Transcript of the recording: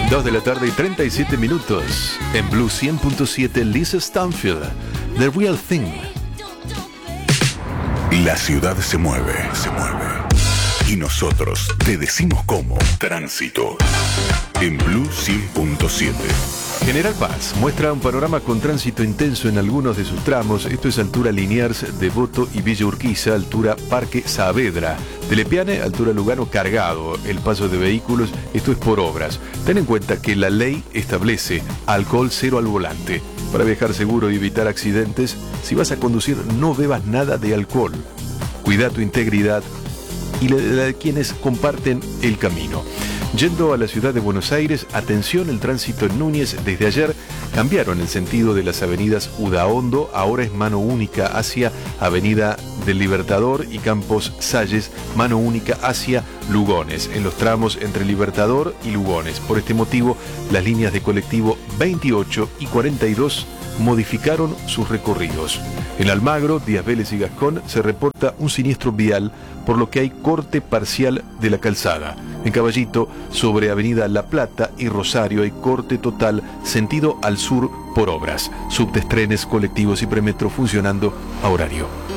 2 de la tarde y 37 minutos. En Blue 100.7, Lisa Stanfield, The Real Thing. La ciudad se mueve. Y nosotros te decimos cómo. Tránsito. En Blue 100.7. General Paz muestra un panorama con tránsito intenso en algunos de sus tramos. Esto es altura Liniers, Devoto y Villa Urquiza, altura Parque Saavedra. De Lepiane, altura Lugano, cargado el paso de vehículos. Esto es por obras. Ten en cuenta que la ley establece alcohol cero al volante. Para viajar seguro y evitar accidentes, si vas a conducir no bebas nada de alcohol. Cuida tu integridad y la de quienes comparten el camino. Yendo a la ciudad de Buenos Aires, atención, el tránsito en Núñez desde ayer cambiaron el sentido de las avenidas Udaondo, ahora es mano única hacia Avenida del Libertador y Campos Salles, mano única hacia Lugones, en los tramos entre Libertador y Lugones. Por este motivo, las líneas de colectivo 28 y 42 modificaron sus recorridos. En Almagro, Díaz Vélez y Gascón se reporta un siniestro vial, por lo que hay corte parcial de la calzada. En Caballito, sobre Avenida La Plata y Rosario, hay corte total sentido al sur por obras. Subtes, trenes, colectivos y premetro funcionando a horario.